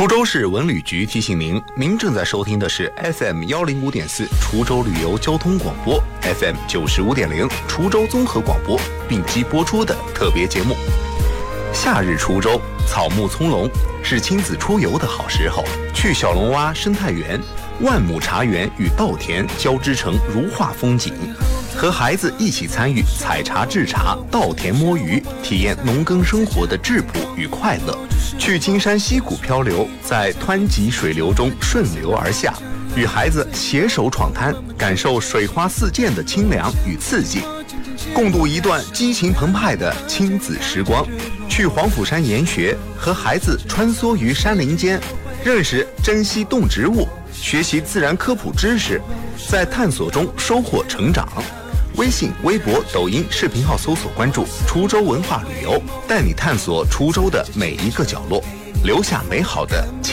滁州市文旅局提醒您正在收听的是 FM105.4 滁州旅游交通广播 ，FM95.0 滁州综合广播并机播出的特别节目。夏日滁州草木葱茏，是亲子出游的好时候。去小龙洼生态园、万亩茶园与稻田交织成如画风景，和孩子一起参与采茶制茶、稻田摸鱼，体验农耕生活的质朴与快乐。去金山溪谷漂流，在湍急水流中顺流而下，与孩子携手闯滩，感受水花四溅的清凉与刺激，共度一段激情澎湃的亲子时光。去黄甫山研学，和孩子穿梭于山林间，认识珍稀动植物，学习自然科普知识，在探索中收获成长。微信、微博、抖音视频号搜索关注滁州文化旅游，带你探索滁州的每一个角落，留下美好的